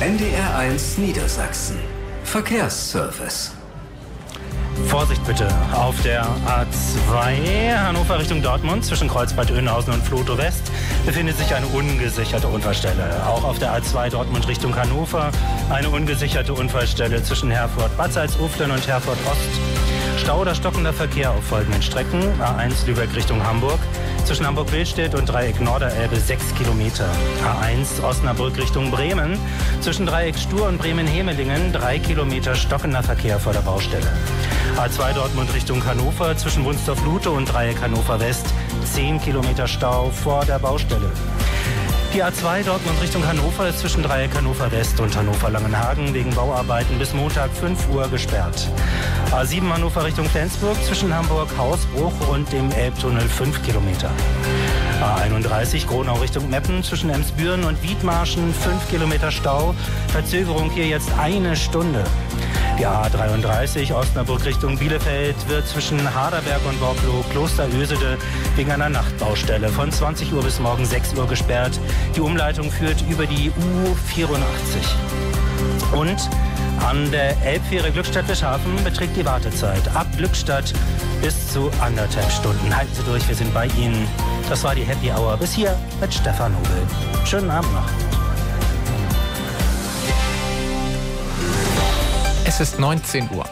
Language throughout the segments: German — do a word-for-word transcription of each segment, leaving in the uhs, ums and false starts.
N D R eins Niedersachsen. Verkehrsservice. Vorsicht bitte, auf der A zwei Hannover Richtung Dortmund zwischen Kreuzbad Oeynhausen und Vlotho West befindet sich eine ungesicherte Unfallstelle. Auch auf der A zwei Dortmund Richtung Hannover eine ungesicherte Unfallstelle zwischen Herford-Bad Salzuflen und Herford-Ost. Stau oder stockender Verkehr auf folgenden Strecken. A eins Lübeck Richtung Hamburg, zwischen Hamburg-Willstedt und Dreieck Norderelbe sechs Kilometer. A eins Osnabrück Richtung Bremen, zwischen Dreieck Stur und Bremen-Hemelingen drei Kilometer stockender Verkehr vor der Baustelle. A zwei Dortmund Richtung Hannover, zwischen Wunstorf-Lute und Dreieck Hannover West zehn Kilometer Stau vor der Baustelle. Die A zwei Dortmund Richtung Hannover ist zwischen Dreieck Hannover West und Hannover Langenhagen wegen Bauarbeiten bis Montag fünf Uhr gesperrt. A sieben Hannover Richtung Flensburg zwischen Hamburg Hausbruch und dem Elbtunnel fünf Kilometer. A einunddreißig Gronau Richtung Meppen zwischen Emsbüren und Wiedmarschen fünf Kilometer Stau. Verzögerung hier jetzt eine Stunde. Die A dreiunddreißig Osnabrück Richtung Bielefeld wird zwischen Haderberg und Worplow Klosterösede wegen einer Nachtbaustelle von zwanzig Uhr bis morgen sechs Uhr gesperrt. Die Umleitung führt über die U vierundachtzig. Und an der Elbfähre Glückstadt-Wischhafen beträgt die Wartezeit ab Glückstadt bis zu anderthalb Stunden. Halten Sie durch, wir sind bei Ihnen. Das war die Happy Hour. Bis hier mit Stefan Nobel. Schönen Abend noch. Es ist neunzehn Uhr.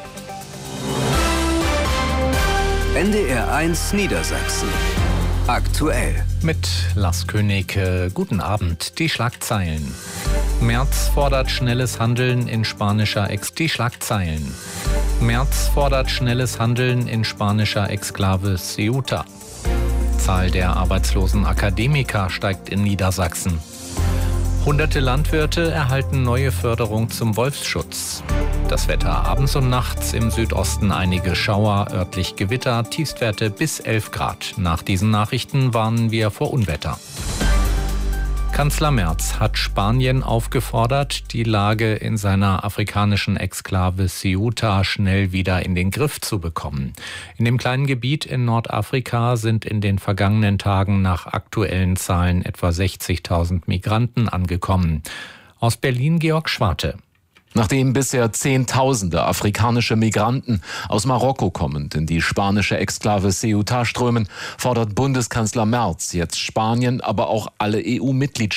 N D R eins Niedersachsen. Aktuell. Mit Lars König. Äh, guten Abend. Die Schlagzeilen. Merz fordert schnelles Handeln in spanischer Ex... Die Schlagzeilen. Merz fordert schnelles Handeln in spanischer Exklave Ceuta. Zahl der arbeitslosen Akademiker steigt in Niedersachsen. Hunderte Landwirte erhalten neue Förderung zum Wolfsschutz. Das Wetter abends und nachts im Südosten einige Schauer, örtlich Gewitter, Tiefstwerte bis elf Grad. Nach diesen Nachrichten warnen wir vor Unwetter. Kanzler Merz hat Spanien aufgefordert, die Lage in seiner afrikanischen Exklave Ceuta schnell wieder in den Griff zu bekommen. In dem kleinen Gebiet in Nordafrika sind in den vergangenen Tagen nach aktuellen Zahlen etwa sechzigtausend Migranten angekommen. Aus Berlin Georg Schwarte. Nachdem bisher Zehntausende afrikanische Migranten aus Marokko kommend in die spanische Exklave Ceuta strömen, fordert Bundeskanzler Merz jetzt Spanien, aber auch alle E U-Mitgliedstaaten